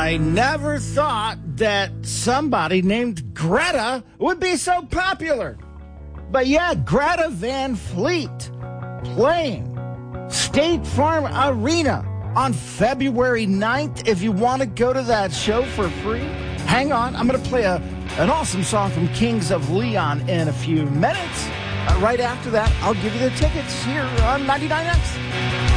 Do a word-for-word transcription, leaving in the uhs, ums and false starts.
I never thought that somebody named Greta would be so popular. But yeah, Greta Van Fleet playing State Farm Arena on February ninth. If you want to go to that show for free, hang on. I'm going to play a, an awesome song from Kings of Leon in a few minutes. Uh, right after that, I'll give you the tickets here on ninety-nine X.